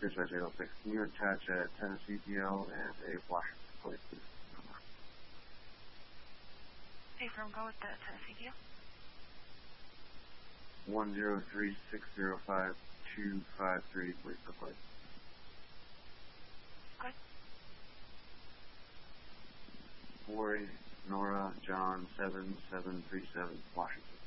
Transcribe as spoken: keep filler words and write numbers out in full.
Dispatch eight oh six, can you attach a Tennessee D L and a Washington plate, please? Hey, firm, go with the Tennessee deal. one zero three six zero five two five three, please, the plate. Good. Corey, Nora, John, seven seven three seven, Washington.